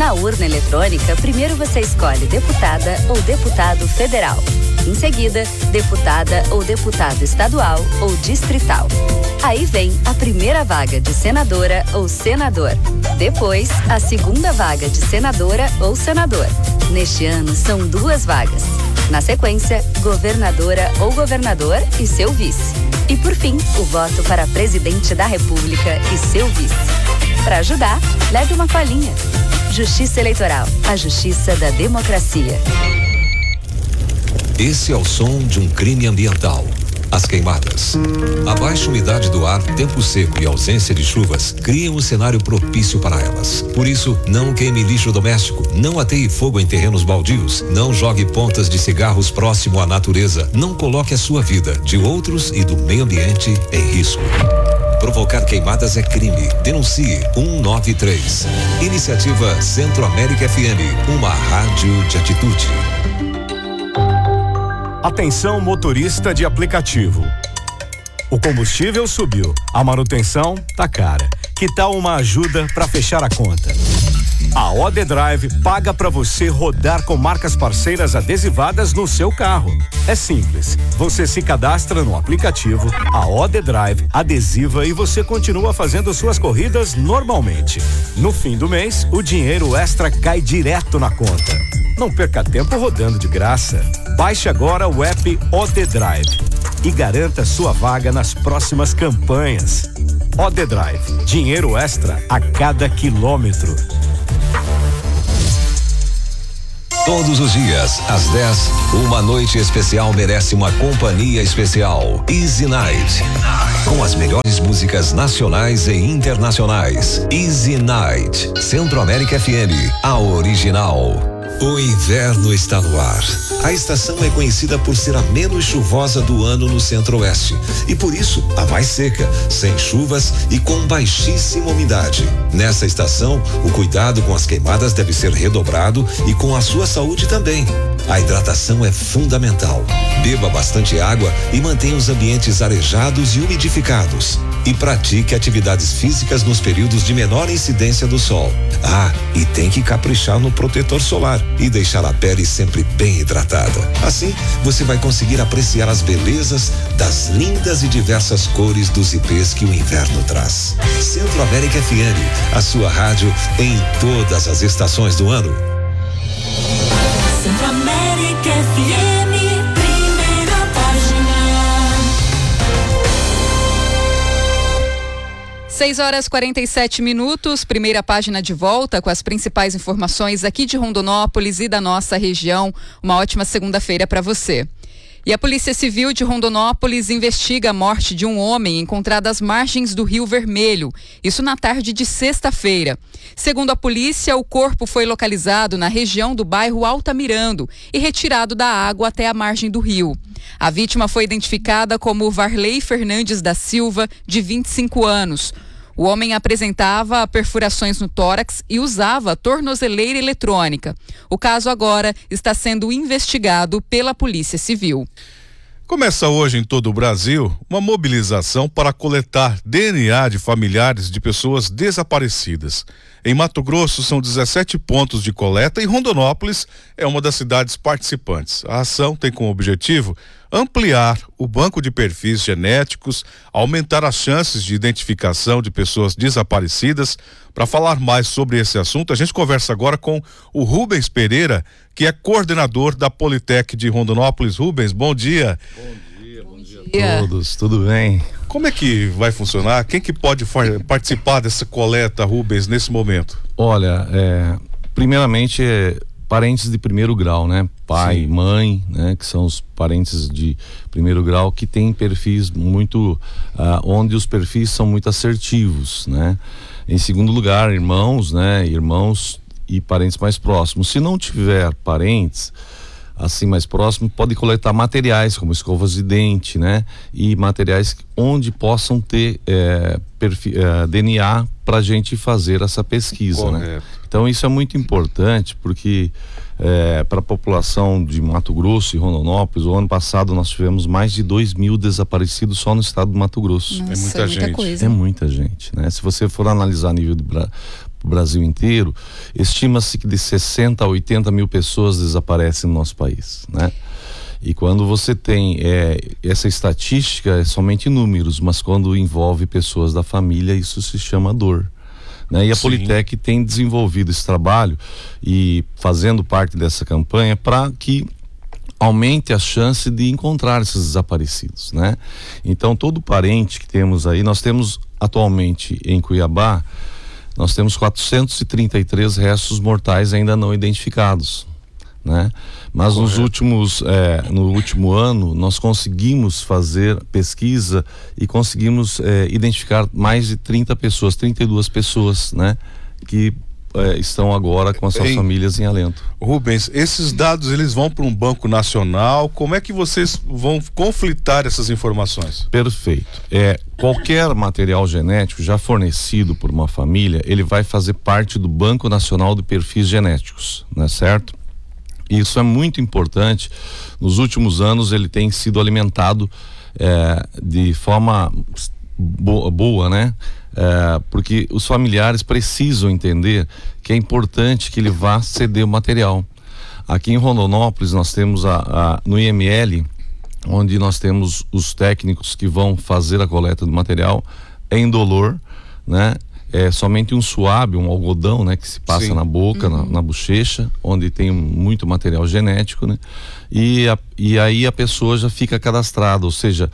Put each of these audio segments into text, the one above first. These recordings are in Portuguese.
Na urna eletrônica, primeiro você escolhe deputada ou deputado federal. Em seguida, deputada ou deputado estadual ou distrital. Aí vem a primeira vaga de senadora ou senador. Depois, a segunda vaga de senadora ou senador. Neste ano, são 2 vagas. Na sequência, governadora ou governador e seu vice. E por fim, o voto para presidente da República e seu vice. Para ajudar, leve uma colinha. Justiça Eleitoral, a justiça da democracia. Esse é o som de um crime ambiental. As queimadas. A baixa umidade do ar, tempo seco e ausência de chuvas criam um cenário propício para elas. Por isso, não queime lixo doméstico, não ateie fogo em terrenos baldios, não jogue pontas de cigarros próximo à natureza, não coloque a sua vida, de outros e do meio ambiente em risco. Provocar queimadas é crime. Denuncie 193. Iniciativa Centro-América FM, uma rádio de atitude. Atenção, motorista de aplicativo. O combustível subiu, a manutenção tá cara. Que tal uma ajuda para fechar a conta? A OD Drive paga para você rodar com marcas parceiras adesivadas no seu carro. É simples, você se cadastra no aplicativo, a OD Drive adesiva e você continua fazendo suas corridas normalmente. No fim do mês, o dinheiro extra cai direto na conta. Não perca tempo rodando de graça. Baixe agora o app OD Drive e garanta sua vaga nas próximas campanhas. OD Drive, dinheiro extra a cada quilômetro. Todos os dias, às 10, uma noite especial merece uma companhia especial. Easy Night. Com as melhores músicas nacionais e internacionais. Easy Night. Centro-América FM, a original. O inverno está no ar. A estação é conhecida por ser a menos chuvosa do ano no Centro-Oeste e por isso a mais seca, sem chuvas e com baixíssima umidade. Nessa estação, o cuidado com as queimadas deve ser redobrado e com a sua saúde também. A hidratação é fundamental. Beba bastante água e mantenha os ambientes arejados e umidificados. E pratique atividades físicas nos períodos de menor incidência do sol. Ah, e tem que caprichar no protetor solar e deixar a pele sempre bem hidratada. Assim, você vai conseguir apreciar as belezas das lindas e diversas cores dos ipês que o inverno traz. Centro-América FM, a sua rádio em todas as estações do ano. Centro-América FM, primeira página. 6h47, primeira página de volta com as principais informações aqui de Rondonópolis e da nossa região. Uma ótima segunda-feira para você. E a Polícia Civil de Rondonópolis investiga a morte de um homem encontrado às margens do Rio Vermelho, isso na tarde de sexta-feira. Segundo a polícia, o corpo foi localizado na região do bairro Altamirando e retirado da água até a margem do rio. A vítima foi identificada como Varley Fernandes da Silva, de 25 anos. O homem apresentava perfurações no tórax e usava tornozeleira eletrônica. O caso agora está sendo investigado pela Polícia Civil. Começa hoje em todo o Brasil uma mobilização para coletar DNA de familiares de pessoas desaparecidas. Em Mato Grosso são 17 pontos de coleta e Rondonópolis é uma das cidades participantes. A ação tem como objetivo ampliar o banco de perfis genéticos, aumentar as chances de identificação de pessoas desaparecidas. Para falar mais sobre esse assunto, a gente conversa agora com o Rubens Pereira, que é coordenador da Politec de Rondonópolis. Rubens, bom dia. Bom dia a todos, tudo bem? Como é que vai funcionar? Quem que pode participar dessa coleta, Rubens, nesse momento? Olha, primeiramente parentes de primeiro grau, né? Pai, sim, mãe, né? Que são os parentes de primeiro grau que têm perfis muito, onde os perfis são muito assertivos, né? Em segundo lugar, irmãos, né? Irmãos e parentes mais próximos. Se não tiver parentes assim mais próximo, pode coletar materiais como escovas de dente, né? E materiais onde possam ter DNA para a gente fazer essa pesquisa, né? Então isso é muito importante porque para a população de Mato Grosso e Rondonópolis, o ano passado nós tivemos mais de 2.000 desaparecidos só no estado do Mato Grosso. Nossa, é muita gente. Coisa. É muita gente, né? Se você for analisar a nível o Brasil inteiro, estima-se que de 60 a 80 mil pessoas desaparecem no nosso país, né? E quando você tem essa estatística, é somente números, mas quando envolve pessoas da família, isso se chama dor, né? E a Politec tem desenvolvido esse trabalho e fazendo parte dessa campanha para que aumente a chance de encontrar esses desaparecidos, né? Então, todo parente que temos aí, nós temos atualmente em Cuiabá, nós temos 433 restos mortais ainda não identificados, né? Mas no último ano nós conseguimos fazer pesquisa e conseguimos identificar mais de 32 pessoas, né? Que estão agora com as suas famílias em alento. Rubens, esses dados eles vão para um banco nacional, como é que vocês vão conflitar essas informações? Perfeito. Qualquer material genético já fornecido por uma família, ele vai fazer parte do Banco Nacional de Perfis Genéticos, não é certo? Isso é muito importante. Nos últimos anos ele tem sido alimentado de forma boa, né? Porque os familiares precisam entender que é importante que ele vá ceder o material. Aqui em Rondonópolis nós temos no IML, onde nós temos os técnicos que vão fazer a coleta do material, é indolor, né? É somente um suave, um algodão, né? Que se passa na boca, na bochecha, onde tem muito material genético, né? E aí a pessoa já fica cadastrada, ou seja,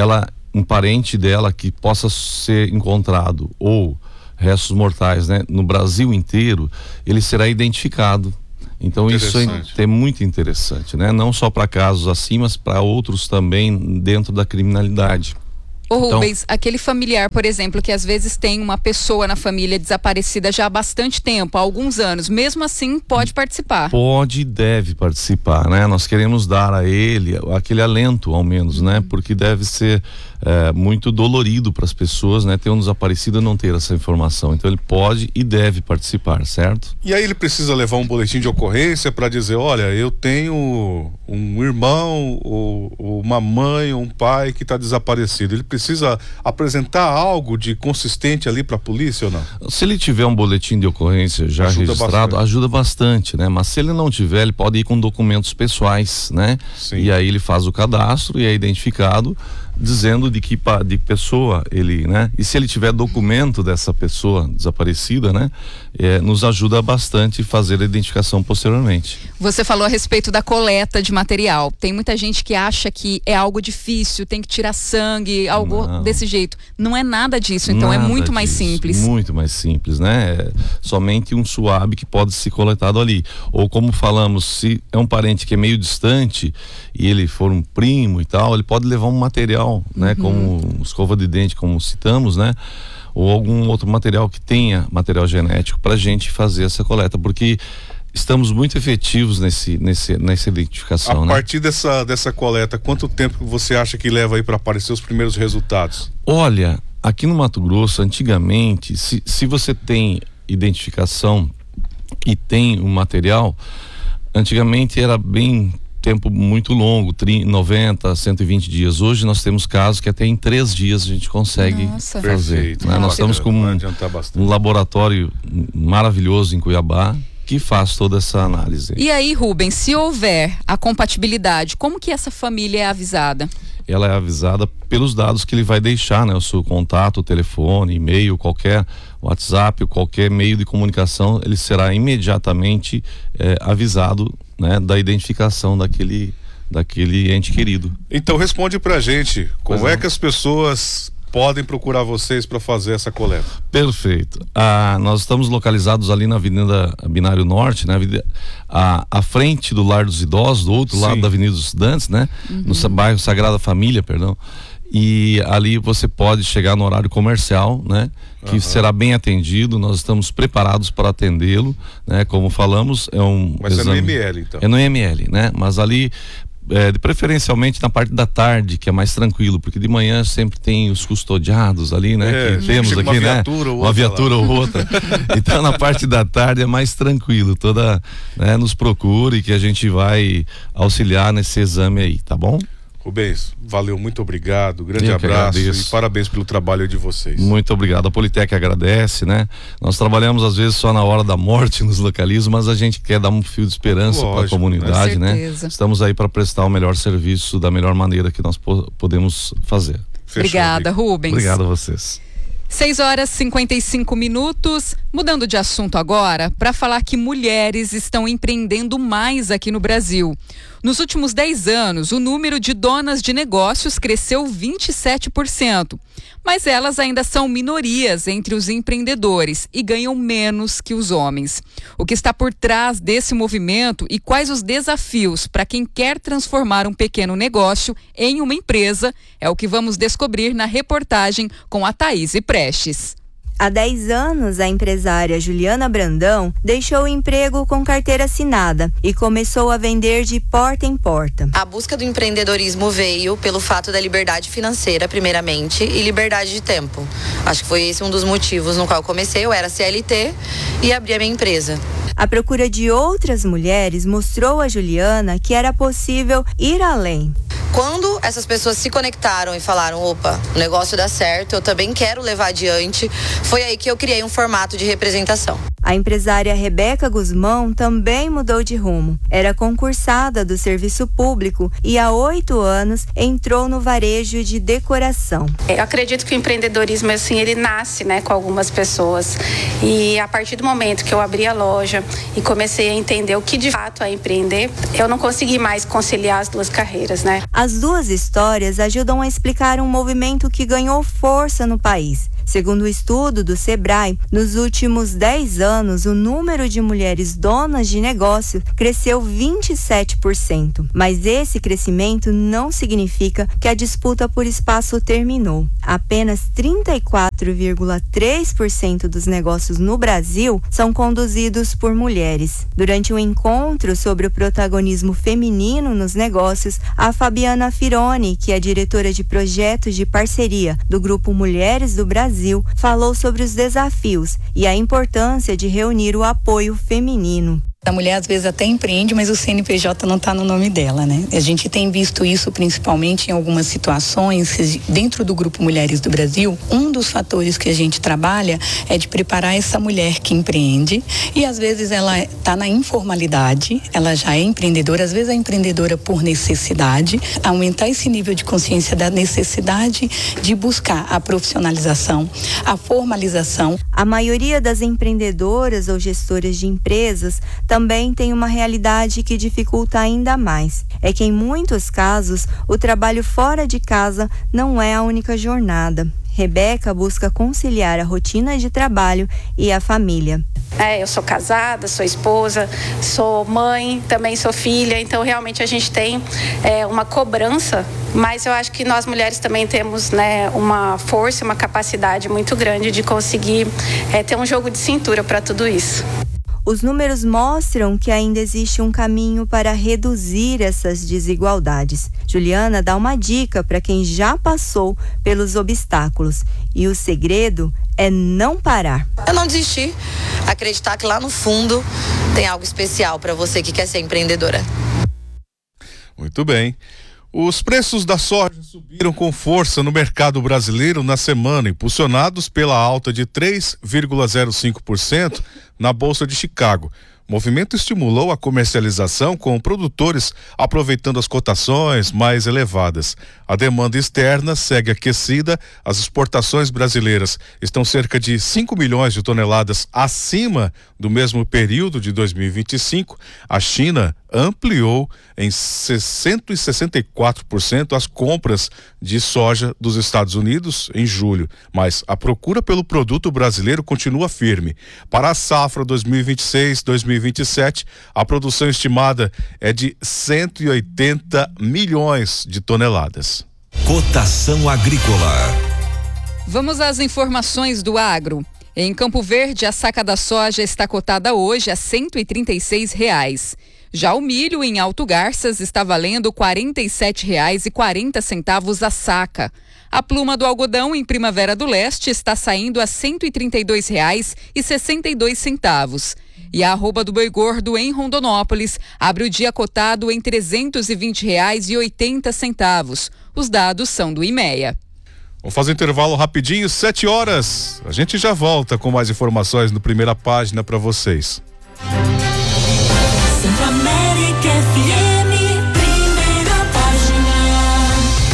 um parente dela que possa ser encontrado ou restos mortais, né? No Brasil inteiro, ele será identificado. Então isso é muito interessante, né? Não só para casos assim, mas para outros também dentro da criminalidade. Ô Rubens, aquele familiar, por exemplo, que às vezes tem uma pessoa na família desaparecida já há bastante tempo, há alguns anos, mesmo assim pode participar? Pode e deve participar, né? Nós queremos dar a ele aquele alento, ao menos, né? Porque deve ser muito dolorido para as pessoas, né? Ter um desaparecido e não ter essa informação. Então ele pode e deve participar, certo? E aí ele precisa levar um boletim de ocorrência para dizer, olha, eu tenho um irmão ou uma mãe ou um pai que está desaparecido. Ele precisa apresentar algo de consistente ali para a polícia ou não? Se ele tiver um boletim de ocorrência já registrado, ajuda bastante, né? Mas se ele não tiver, ele pode ir com documentos pessoais, né? Sim. E aí ele faz o cadastro e é identificado dizendo de que pessoa ele, né? E se ele tiver documento dessa pessoa desaparecida, né? Nos ajuda bastante a fazer a identificação posteriormente. Você falou a respeito da coleta de material. Tem muita gente que acha que é algo difícil, tem que tirar sangue, algo desse jeito. Não é nada disso, então é muito mais simples. Muito mais simples, né? É somente um suave que pode ser coletado ali. Ou como falamos, se é um parente que é meio distante e ele for um primo e tal, ele pode levar um material, né? Como escova de dente, como citamos, né? Ou algum outro material que tenha material genético pra gente fazer essa coleta, porque estamos muito efetivos nessa identificação. A partir dessa coleta, quanto tempo você acha que leva aí para aparecer os primeiros resultados? Olha, aqui no Mato Grosso, antigamente, se você tem identificação e tem um material, antigamente era bem tempo muito longo, 90, 120 dias. Hoje nós temos casos que até em 3 dias a gente consegue fazer. Perfeito, né? Nós estamos com um laboratório maravilhoso em Cuiabá que faz toda essa análise. E aí, Rubens, se houver a compatibilidade, como que essa família é avisada? Ela é avisada pelos dados que ele vai deixar, né? O seu contato, o telefone, e-mail, qualquer WhatsApp, qualquer meio de comunicação, ele será imediatamente avisado, né, da identificação daquele ente querido. Então responde pra gente, como é que as pessoas podem procurar vocês para fazer essa coleta? Perfeito. Nós estamos localizados ali na Avenida Binário Norte, né? À frente do Lar dos Idosos, do outro lado da Avenida dos Estudantes, né? No bairro Sagrada Família, perdão. E ali você pode chegar no horário comercial, né? Que será bem atendido, nós estamos preparados para atendê-lo, né? Como falamos, Mas exame, é no IML, então? É no IML, né? Mas ali, preferencialmente na parte da tarde, que é mais tranquilo, porque de manhã sempre tem os custodiados ali, né? Que temos aqui, né? Uma viatura ou outra. Então na parte da tarde é mais tranquilo, nos procure que a gente vai auxiliar nesse exame aí, tá bom? Rubens, valeu, muito obrigado, grande Eu que abraço agradeço. e parabéns pelo trabalho de vocês. Muito obrigado. A Politec agradece, né? Nós trabalhamos às vezes só na hora da morte nos localismos, mas a gente quer dar um fio de esperança para a Lógico, comunidade, né? né? Estamos aí para prestar o melhor serviço da melhor maneira que nós podemos fazer. Fechou, Obrigada, Rubens. Obrigado a vocês. 6h55. Mudando de assunto agora, para falar que mulheres estão empreendendo mais aqui no Brasil. Nos últimos 10 anos, o número de donas de negócios cresceu 27%. Mas elas ainda são minorias entre os empreendedores e ganham menos que os homens. O que está por trás desse movimento e quais os desafios para quem quer transformar um pequeno negócio em uma empresa é o que vamos descobrir na reportagem com a Thaís Prestes. Há 10 anos, a empresária Juliana Brandão deixou o emprego com carteira assinada e começou a vender de porta em porta. A busca do empreendedorismo veio pelo fato da liberdade financeira, primeiramente, e liberdade de tempo. Acho que foi esse um dos motivos no qual eu comecei. Eu era CLT e abri a minha empresa. A procura de outras mulheres mostrou a Juliana que era possível ir além. Quando essas pessoas se conectaram e falaram, opa, o negócio dá certo, eu também quero levar adiante, foi aí que eu criei um formato de representação. A empresária Rebeca Guzmão também mudou de rumo. Era concursada do serviço público e há 8 anos entrou no varejo de decoração. Eu acredito que o empreendedorismo, assim, ele nasce, né, com algumas pessoas. E a partir do momento que eu abri a loja e comecei a entender o que de fato é empreender, eu não consegui mais conciliar as duas carreiras, né? As duas histórias ajudam a explicar um movimento que ganhou força no país. Segundo o estudo do Sebrae, nos últimos 10 anos, o número de mulheres donas de negócio cresceu 27%. Mas esse crescimento não significa que a disputa por espaço terminou. Apenas 34,3% dos negócios no Brasil são conduzidos por mulheres. Durante um encontro sobre o protagonismo feminino nos negócios, a Fabiana Fironi, que é diretora de projetos de parceria do Grupo Mulheres do Brasil, falou sobre os desafios e a importância de reunir o apoio feminino. A mulher às vezes até empreende, mas o CNPJ não está no nome dela, né? A gente tem visto isso principalmente em algumas situações dentro do Grupo Mulheres do Brasil. Um dos fatores que a gente trabalha é de preparar essa mulher que empreende e às vezes ela está na informalidade, ela já é empreendedora, às vezes é empreendedora por necessidade, aumentar esse nível de consciência da necessidade de buscar a profissionalização, a formalização. A maioria das empreendedoras ou gestoras de empresas também tem uma realidade que dificulta ainda mais. É que em muitos casos, o trabalho fora de casa não é a única jornada. Rebeca busca conciliar a rotina de trabalho e a família. Eu sou casada, sou esposa, sou mãe, também sou filha, então realmente a gente tem uma cobrança, mas eu acho que nós mulheres também temos, né, uma força, uma capacidade muito grande de conseguir ter um jogo de cintura para tudo isso. Os números mostram que ainda existe um caminho para reduzir essas desigualdades. Juliana dá uma dica para quem já passou pelos obstáculos. E o segredo é não parar. Eu não desisti. Acreditar que lá no fundo tem algo especial para você que quer ser empreendedora. Muito bem. Os preços da soja subiram com força no mercado brasileiro na semana, impulsionados pela alta de 3,05% na Bolsa de Chicago. O movimento estimulou a comercialização com produtores aproveitando as cotações mais elevadas. A demanda externa segue aquecida, as exportações brasileiras estão cerca de 5 milhões de toneladas acima do mesmo período de 2025. A China ampliou em 164% as compras de soja dos Estados Unidos em julho, mas a procura pelo produto brasileiro continua firme. Para a safra 2026-2027, a produção estimada é de 180 milhões de toneladas. Cotação agrícola. Vamos às informações do agro. Em Campo Verde, a saca da soja está cotada hoje a R$ 136. Já o milho em Alto Garças está valendo R$ 47,40 a saca. A pluma do algodão em Primavera do Leste está saindo a R$ 132,62. E a arroba do boi gordo em Rondonópolis abre o dia cotado em R$ 320,80. Os dados são do IMEA. Vamos fazer um intervalo rapidinho, 7 horas. A gente já volta com mais informações no Primeira Página para vocês. Centro-América FM, Primeira Página.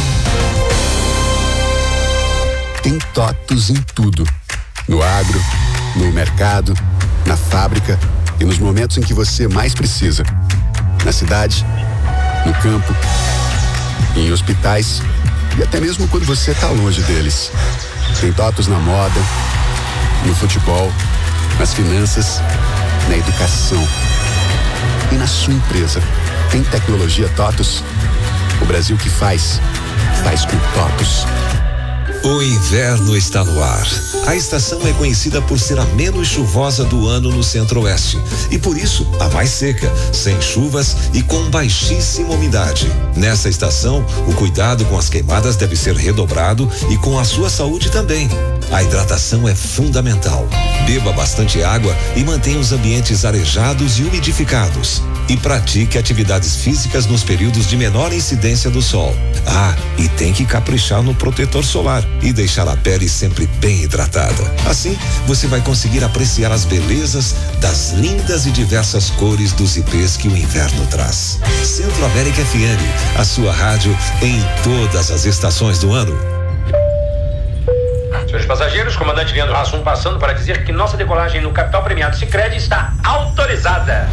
Tem TOTUS em tudo. No agro, no mercado, na fábrica e nos momentos em que você mais precisa. Na cidade, no campo, em hospitais e até mesmo quando você está longe deles. Tem TOTUS na moda, no futebol, nas finanças, na educação e na sua empresa. Tem tecnologia TOTUS? O Brasil que faz com TOTUS. O inverno está no ar. A estação é conhecida por ser a menos chuvosa do ano no Centro-Oeste e por isso a mais seca, sem chuvas e com baixíssima umidade. Nessa estação, o cuidado com as queimadas deve ser redobrado e com a sua saúde também. A hidratação é fundamental. Beba bastante água e mantenha os ambientes arejados e umidificados. E pratique atividades físicas nos períodos de menor incidência do sol. E tem que caprichar no protetor solar e deixar a pele sempre bem hidratada. Assim, você vai conseguir apreciar as belezas das lindas e diversas cores dos ipês que o inverno traz. Centro-América FM, a sua rádio em todas as estações do ano. Senhores passageiros, comandante Leandro Hassum passando para dizer que nossa decolagem no Capital Premiado Sicredi está autorizada.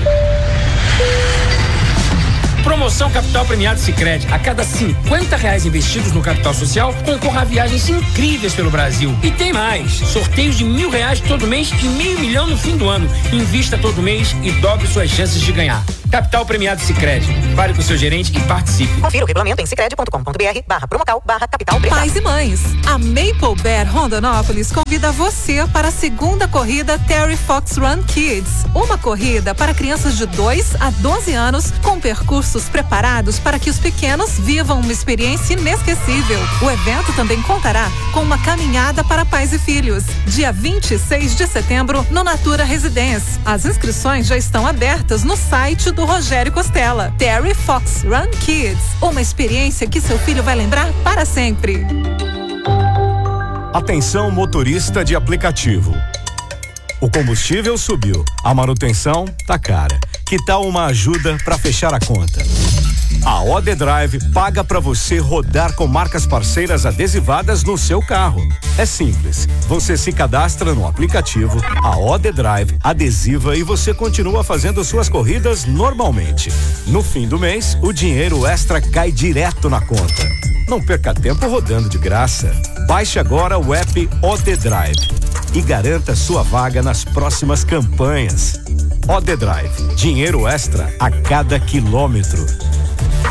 Promoção Capital Premiado Sicredi. A cada R$50 investidos no capital social, concorra a viagens incríveis pelo Brasil. E tem mais, sorteios de R$1.000 todo mês e R$500 mil no fim do ano. Invista todo mês e dobre suas chances de ganhar. Capital Premiado Sicredi. Fale com o seu gerente e participe. Confira o regulamento em sicredi.com.br/promocal/capital premiado. Pais e mães, a Maple Bear Rondonópolis convida você para a segunda corrida Terry Fox Run Kids. Uma corrida para crianças de 2 a 12 anos com percursos preparados para que os pequenos vivam uma experiência inesquecível. O evento também contará com uma caminhada para pais e filhos. Dia 26 de setembro no Natura Residence. As inscrições já estão abertas no site do Rogério Costela. Terry Fox Run Kids. Uma experiência que seu filho vai lembrar para sempre. Atenção, motorista de aplicativo. O combustível subiu, a manutenção tá cara. Que tal uma ajuda para fechar a conta? A OD Drive paga para você rodar com marcas parceiras adesivadas no seu carro. É simples, você se cadastra no aplicativo, a OD Drive adesiva e você continua fazendo suas corridas normalmente. No fim do mês, o dinheiro extra cai direto na conta. Não perca tempo rodando de graça. Baixe agora o app OD Drive e garanta sua vaga nas próximas campanhas. OD Drive, dinheiro extra a cada quilômetro.